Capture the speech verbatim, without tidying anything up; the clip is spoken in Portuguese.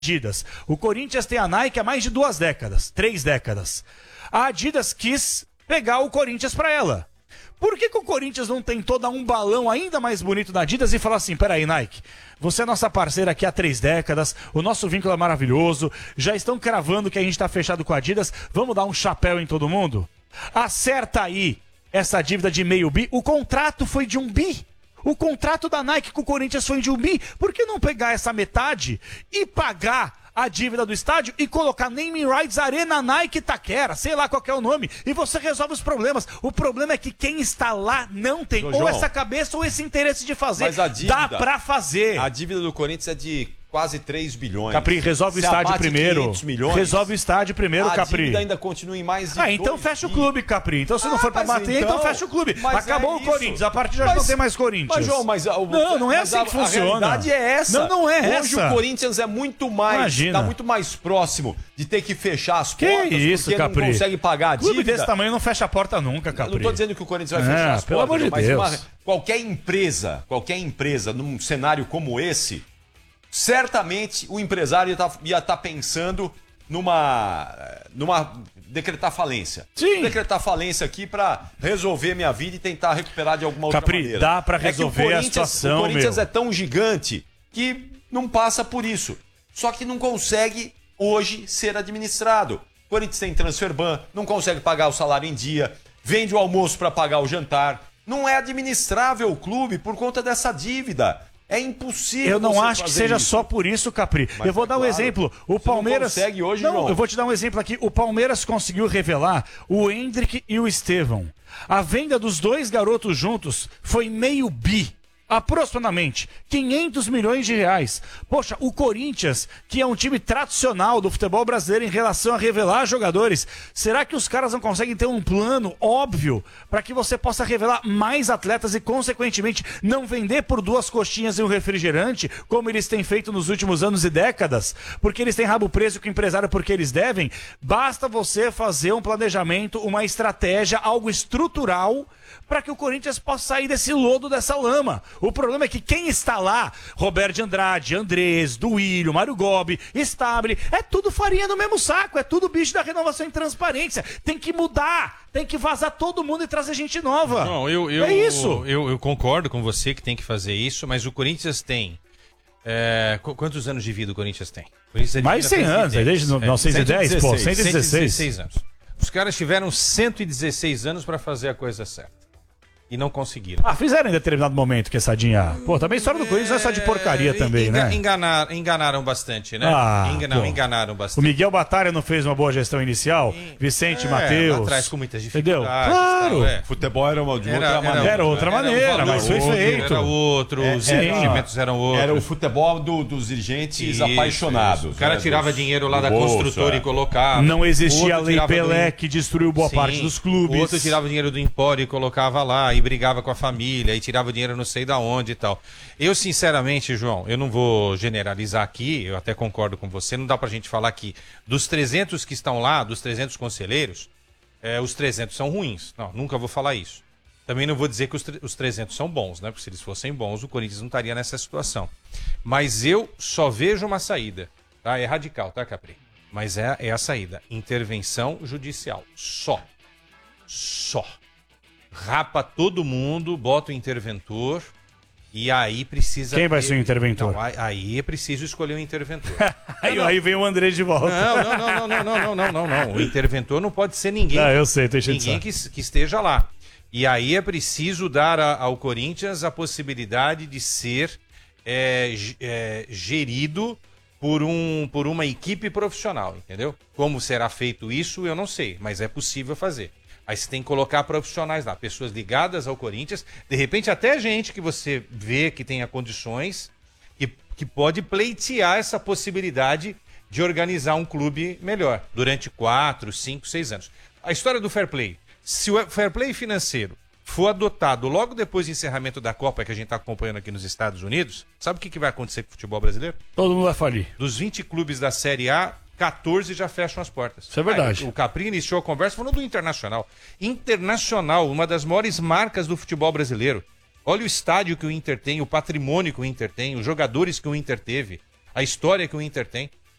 Adidas. O Corinthians tem a Nike há mais de duas décadas, três décadas. A Adidas quis pegar o Corinthians para ela. Por que, que o Corinthians não tentou dar um balão ainda mais bonito da Adidas e falar assim, peraí, Nike, você é nossa parceira aqui há três décadas, o nosso vínculo é maravilhoso, já estão cravando que a gente está fechado com a Adidas, vamos dar um chapéu em todo mundo? Acerta aí essa dívida de meio bi, o contrato foi de um bi. O contrato da Nike com o Corinthians foi de um bi. Por que não pegar essa metade e pagar a dívida do estádio e colocar naming rights Arena Nike Itaquera, sei lá qual é o nome, e você resolve os problemas. O problema é que quem está lá não tem Ô, ou essa cabeça ou esse interesse de fazer. Mas a dívida, dá pra fazer. A dívida do Corinthians é de quase três bilhões. Capri, resolve o estádio primeiro. Milhões, resolve o estádio primeiro, a Capri. A dívida ainda continua em mais de Ah, então fecha bi. o clube, Capri. Então se ah, não for pra bater, então, então fecha o clube. Acabou é o Corinthians. A partir de hoje não tem mais Corinthians. Mas, João, mas... O, não, não é mas assim a, que funciona. A realidade é essa. Não, não é Hoje essa. Hoje o Corinthians é muito mais... Imagina. Tá muito mais próximo de ter que fechar as que portas isso, porque Capri? não consegue pagar a dívida. Clube desse tamanho não fecha a porta nunca, Capri. Eu não tô dizendo que o Corinthians vai é, fechar as pelo portas, amor de mas Deus. Uma, qualquer empresa, qualquer empresa num cenário como esse, certamente o empresário ia estar tá pensando numa, numa decretar falência. Sim. Decretar falência aqui para resolver minha vida e tentar recuperar de alguma outra Capri, maneira. dá para resolver é a situação, O Corinthians meu. é tão gigante que não passa por isso. Só que não consegue hoje ser administrado. O Corinthians tem transfer ban, não consegue pagar o salário em dia, vende o almoço para pagar o jantar. Não é administrável o clube por conta dessa dívida. É impossível. Eu não você acho que seja isso. só por isso, Capri. Mas eu vou é dar um claro. exemplo. O Você Palmeiras. não consegue hoje, não, João. eu vou te dar um exemplo aqui. O Palmeiras conseguiu revelar o Hendrick e o Estevão. A venda dos dois garotos juntos foi meio bi. Aproximadamente quinhentos milhões de reais. Poxa, o Corinthians, que é um time tradicional do futebol brasileiro em relação a revelar jogadores, será que os caras não conseguem ter um plano óbvio para que você possa revelar mais atletas e, consequentemente, não vender por duas coxinhas e um refrigerante, como eles têm feito nos últimos anos e décadas? Porque eles têm rabo preso com o empresário porque eles devem? Basta você fazer um planejamento, uma estratégia, algo estrutural para que o Corinthians possa sair desse lodo, dessa lama. O problema é que quem está lá, Roberto de Andrade, Andrés, Duílio, Mário Gobi, Stabile, é tudo farinha no mesmo saco, é tudo bicho da renovação e transparência. Tem que mudar, tem que vazar todo mundo e trazer gente nova. Não, eu, eu, é isso. Eu, eu concordo com você que tem que fazer isso, mas o Corinthians tem... É, qu- quantos anos de vida o Corinthians tem? O Corinthians é de Mais de cem anos, é desde novecentos e dez, pô, cento e dezesseis anos. Os caras tiveram cento e dezesseis anos para fazer a coisa certa. E não conseguiram. Ah, fizeram em determinado momento, Quessadinha. Pô, também a história do Corinthians não é só de porcaria também, Enga- né? Enganar, enganaram bastante, né? Ah, Enga- não, pô. enganaram O bastante. Miguel Batalha não fez uma boa gestão inicial? Vicente, É, Matheus. lá atrás com muitas Entendeu? dificuldades. Claro. Tal, é. Futebol era uma de Era- outra era- maneira. Era outra maneira, um mas foi valor, feito. Era outro, os É, investimentos eram outros. Era o futebol do- dos dirigentes Isso, apaixonados. isso. O cara né, tirava dos- dinheiro lá do da bolso, construtora é. e colocava. Não existia a Outro Lei tirava do- Pelé, que destruiu boa Sim. parte dos clubes. O outro tirava o dinheiro do Empório e colocava lá e brigava com a família e tirava o dinheiro não sei da onde e tal. Eu, sinceramente, João, eu não vou generalizar aqui, eu até concordo com você, não dá pra gente falar que dos trezentos que estão lá, dos trezentos conselheiros, é, os trezentos são ruins. Não, nunca vou falar isso. Também não vou dizer que os, tre- os trezentos são bons, né? Porque se eles fossem bons, o Corinthians não estaria nessa situação. Mas eu só vejo uma saída. Tá? É radical, tá, Capri? Mas é, é a saída. Intervenção judicial. Só. Só. Rapa todo mundo, bota o interventor e aí precisa... Quem vai ter- ser o interventor? Não, aí- aí é preciso escolher um interventor. Aí, aí vem o André de volta. Não, não, não, não, não, não, não, não, não. O interventor não pode ser ninguém. Ah, eu sei, tô enchendo de Ninguém saco. que, que esteja lá. E aí é preciso dar a- ao Corinthians a possibilidade de ser é, g- é, gerido por, um, por uma equipe profissional, entendeu? Como será feito isso, eu não sei, mas é possível fazer. Aí você tem que colocar profissionais lá, pessoas ligadas ao Corinthians, de repente até gente que você vê que tenha condições, que, que pode pleitear essa possibilidade de organizar um clube melhor durante quatro, cinco, seis anos. A história do fair play. Se o fair play financeiro for adotado logo depois do encerramento da Copa que a gente está acompanhando aqui nos Estados Unidos, sabe o que, que vai acontecer com o futebol brasileiro? Todo mundo vai falir. Dos vinte clubes da Série A, quatorze já fecham as portas. Isso é verdade. Aí, o Capri iniciou a conversa falando do Internacional. Internacional, uma das maiores marcas do futebol brasileiro. Olha o estádio que o Inter tem, o patrimônio que o Inter tem, os jogadores que o Inter teve, a história que o Inter tem.